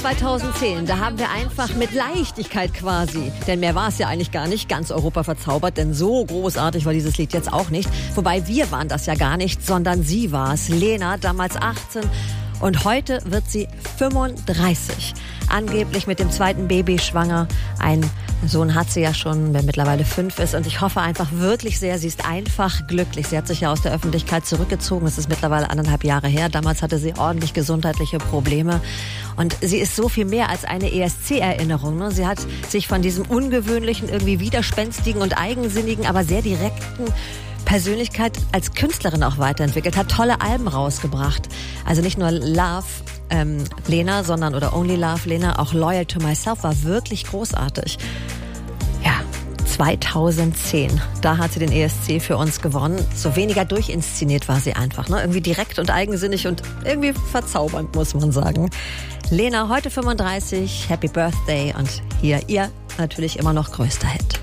2010, da haben wir einfach mit Leichtigkeit quasi, denn mehr war es ja eigentlich gar nicht, ganz Europa verzaubert, denn so großartig war dieses Lied jetzt auch nicht. Wobei wir waren das ja gar nicht, sondern sie war es. Lena, damals 18 und heute wird sie 35. Angeblich mit dem zweiten Baby schwanger. Ein Sohn hat sie ja schon, der mittlerweile 5 ist. Und ich hoffe einfach wirklich sehr, sie ist einfach glücklich. Sie hat sich ja aus der Öffentlichkeit zurückgezogen. Es ist mittlerweile 1,5 Jahre her. Damals hatte sie ordentlich gesundheitliche Probleme. Und sie ist so viel mehr als eine ESC-Erinnerung. Ne? Sie hat sich von diesem ungewöhnlichen, irgendwie widerspenstigen und eigensinnigen, aber sehr direkten Persönlichkeit als Künstlerin auch weiterentwickelt, hat tolle Alben rausgebracht. Also nicht nur Love Lena, sondern oder Only Love Lena, auch Loyal to Myself war wirklich großartig. Ja, 2010, da hat sie den ESC für uns gewonnen. So weniger durchinszeniert war sie einfach, ne? Irgendwie direkt und eigensinnig und irgendwie verzaubernd, muss man sagen. Lena, heute 35, Happy Birthday und hier ihr natürlich immer noch größter Hit.